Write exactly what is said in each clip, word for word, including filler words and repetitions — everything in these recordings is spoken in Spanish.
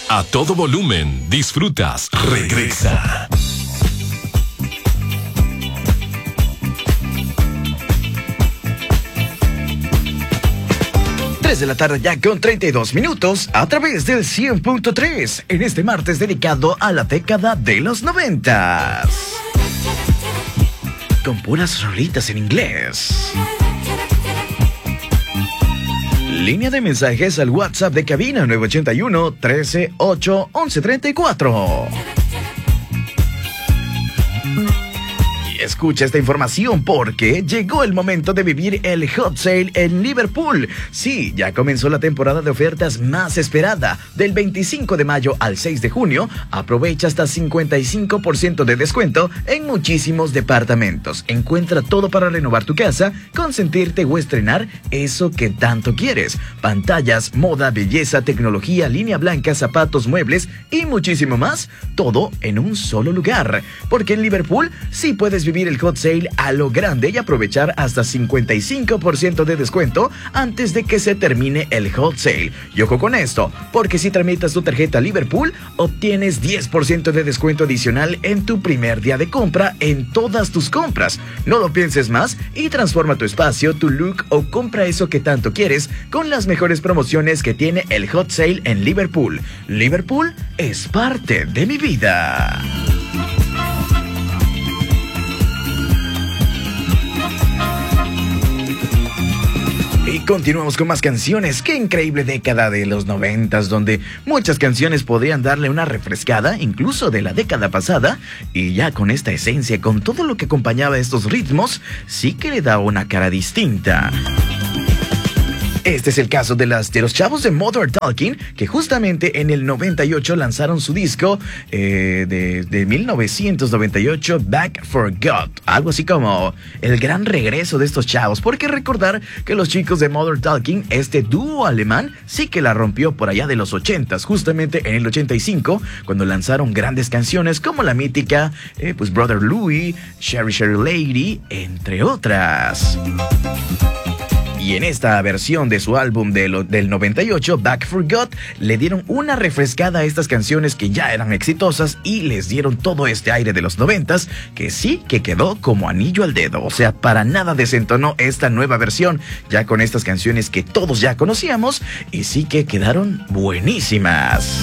A todo volumen, disfrutas Regresa. tres de la tarde ya con treinta y dos minutos a través del cien punto tres en este martes dedicado a la década de los noventas. Con puras rolitas en inglés. Línea de mensajes al WhatsApp de cabina nueve ocho uno, trece, ocho, once, treinta y cuatro. Escucha esta información porque llegó el momento de vivir el Hot Sale en Liverpool. Sí, ya comenzó la temporada de ofertas más esperada. Del veinticinco de mayo al seis de junio, aprovecha hasta cincuenta y cinco por ciento de descuento en muchísimos departamentos. Encuentra todo para renovar tu casa, consentirte o estrenar eso que tanto quieres. Pantallas, moda, belleza, tecnología, línea blanca, zapatos, muebles y muchísimo más. Todo en un solo lugar. Porque en Liverpool sí puedes vivir el Hot Sale a lo grande y aprovechar hasta cincuenta y cinco por ciento de descuento antes de que se termine el Hot Sale. Y ojo con esto, porque si tramitas tu tarjeta Liverpool, obtienes diez por ciento de descuento adicional en tu primer día de compra en todas tus compras. No lo pienses más y transforma tu espacio, tu look o compra eso que tanto quieres con las mejores promociones que tiene el Hot Sale en Liverpool. Liverpool es parte de mi vida. Y continuamos con más canciones. Qué increíble década de los noventas, donde muchas canciones podrían darle una refrescada, incluso de la década pasada. Y ya con esta esencia, con todo lo que acompañaba estos ritmos, sí que le da una cara distinta. Este es el caso de, las, de los chavos de Modern Talking, que justamente en el noventa y ocho lanzaron su disco eh, de, de mil novecientos noventa y ocho, Back for God. Algo así como el gran regreso de estos chavos. Porque recordar que los chicos de Modern Talking, este dúo alemán, sí que la rompió por allá de los ochentas. Justamente en el ochenta y cinco, cuando lanzaron grandes canciones como la mítica eh, pues Brother Louie, Sherry Sherry Lady, entre otras. Y en esta versión de su álbum de lo, del noventa y ocho, Back for God, le dieron una refrescada a estas canciones que ya eran exitosas y les dieron todo este aire de los noventas que sí que quedó como anillo al dedo. O sea, para nada desentonó esta nueva versión, ya con estas canciones que todos ya conocíamos y sí que quedaron buenísimas.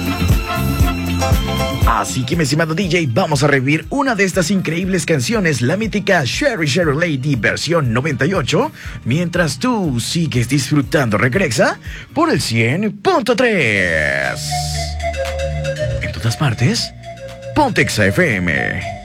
Así que, mi estimado D J, vamos a revivir una de estas increíbles canciones, la mítica Sherry Sherry Lady versión noventa y ocho, mientras tú sigues disfrutando Regresa por el cien punto tres. En todas partes, Ponte Exa F M.